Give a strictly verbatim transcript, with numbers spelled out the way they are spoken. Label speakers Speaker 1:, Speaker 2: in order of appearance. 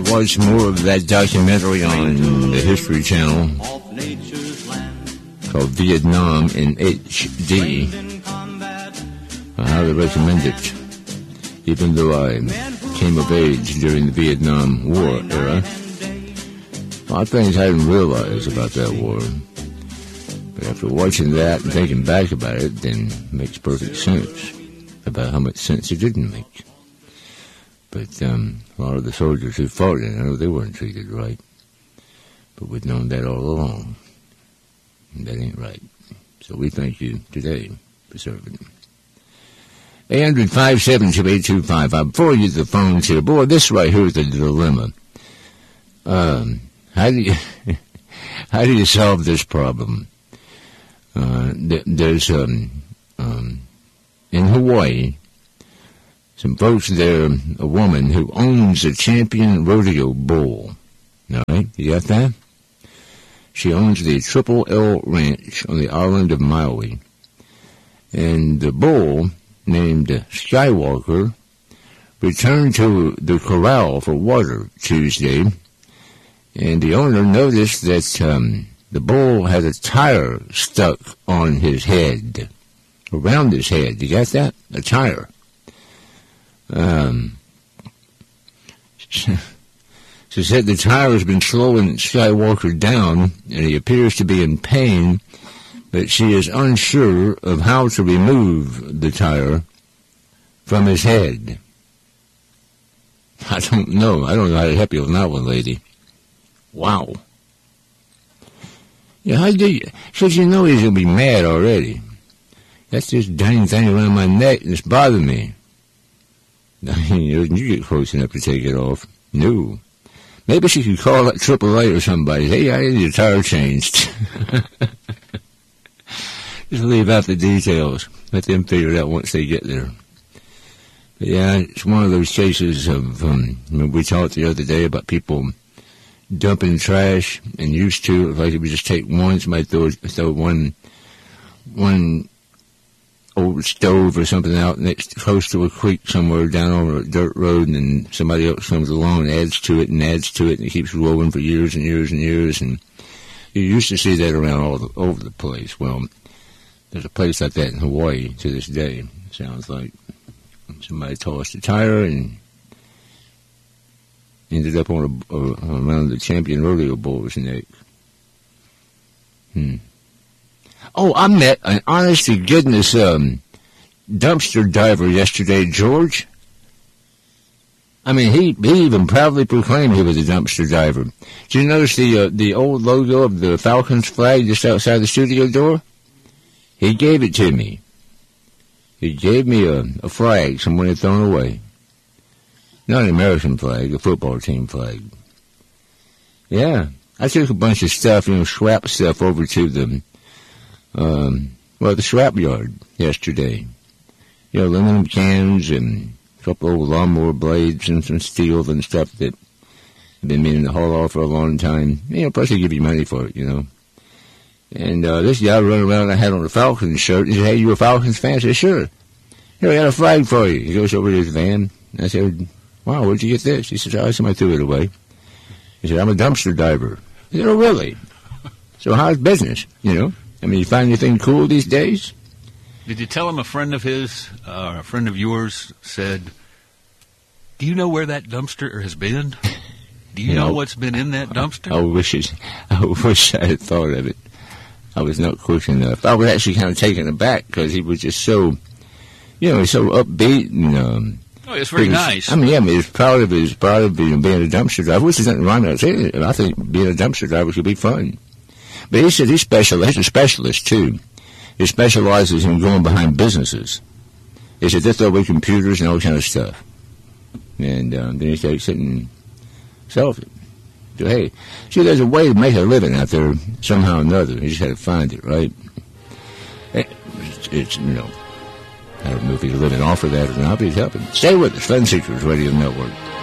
Speaker 1: watch more of that documentary on the History Channel called Vietnam in H D. I highly recommend it. Even though I came of age during the Vietnam War era, a lot of things I didn't realize about that war. But after watching that and thinking back about it, then it makes perfect sense about how much sense it didn't make. But um, a lot of the soldiers who fought in it, they weren't treated right. But we've known that all along. And that ain't right. So we thank you today for serving them. eight hundred, five seven two, eight two five five. Before you the phones here, boy, this right here is the dilemma. Um, how do you how do you solve this problem? Uh, th- there's um, um, in Hawaii, some folks there, a woman who owns a Champion Rodeo bull. All right, you got that? She owns the Triple L Ranch on the island of Maui, and the bull, named Skywalker, returned to the corral for water Tuesday, and the owner noticed that um, the bull had a tire stuck on his head, around his head. You got that? A tire. Um, she said the tire has been slowing Skywalker down, and he appears to be in pain, but she is unsure of how to remove the tire from his head. I don't know. I don't know how to help you on that one, lady. Wow. Yeah, how do you? Says you know he's going to be mad already. That's this dang thing around my neck that's bothering me. You get close enough to take it off. No. Maybe she could call that triple A or somebody. Hey, I need your tire changed. Just leave out the details. Let them figure it out once they get there. But yeah, it's one of those cases of, um, I mean, we talked the other day about people dumping trash and used to, like if we just take one, somebody throw, throw one, one old stove or something out next, close to a creek somewhere down on a dirt road, and then somebody else comes along and adds to it and adds to it, and it keeps rolling for years and years and years, and you used to see that around all the, over the place. Well, there's a place like that in Hawaii to this day. It sounds like somebody tossed a tire and ended up on a, a, around the Champion Rodeo bull's neck. Hmm. Oh, I met an honest-to-goodness um, dumpster diver yesterday, George. I mean, he, he even proudly proclaimed he was a dumpster diver. Did you notice the uh, the old logo of the Falcons flag just outside the studio door? He gave it to me. He gave me a, a flag someone had thrown away. Not an American flag, a football team flag. Yeah, I took a bunch of stuff, you know, scrap stuff over to the, um, well, the scrap yard yesterday. You know, aluminum cans and a couple old lawnmower blades and some steel and stuff that I've been meaning to haul off for a long time. You know, plus they give you money for it, you know. And uh, this guy running around, I had on a Falcons shirt. He said, hey, you a Falcons fan? I said, sure. Here, I got a flag for you. He goes over to his van. I said, wow, where'd you get this? He said, oh, somebody threw it away. He said, I'm a dumpster diver. I said, oh, really? So how's business, you know? I mean, you find anything cool these days?
Speaker 2: Did you tell him a friend of his, uh, a friend of yours said, do you know where that dumpster has been? Do you, you know, know what's been in that dumpster?
Speaker 1: I, I wish it, I wish I had thought of it. I was not quick enough. I was actually kind of taken aback because he was just so, you know, so upbeat and, um,
Speaker 2: oh, it's very
Speaker 1: was,
Speaker 2: nice.
Speaker 1: I mean, yeah, I mean, he's proud of his, proud of being, being a dumpster driver, which is nothing wrong with it. I think being a dumpster driver should be fun. But he said he's special. He's a specialist too. He specializes in going behind businesses. He said they throw away computers and all kind of stuff, and um, then he takes it and sells it. So hey, see, there's a way to make a living out there somehow or another. You just got to find it, right? It's, it's you know. I don't know if he's living off of that or not, but he's helping. Stay with us, Fun Seekers Radio Network.